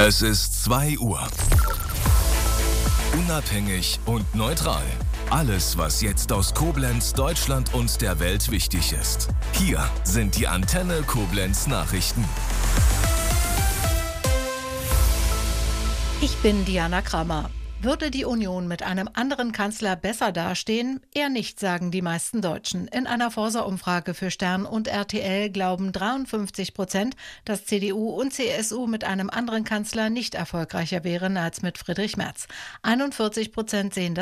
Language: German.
Es ist 2 Uhr. Unabhängig und neutral. Alles, was jetzt aus Koblenz, Deutschland und der Welt wichtig ist. Hier sind die Antenne Koblenz Nachrichten. Ich bin Diana Kramer. Würde die Union mit einem anderen Kanzler besser dastehen? Eher nicht, sagen die meisten Deutschen. In einer Forsa-Umfrage für Stern und RTL glauben 53%, dass CDU und CSU mit einem anderen Kanzler nicht erfolgreicher wären als mit Friedrich Merz. 41% sehen das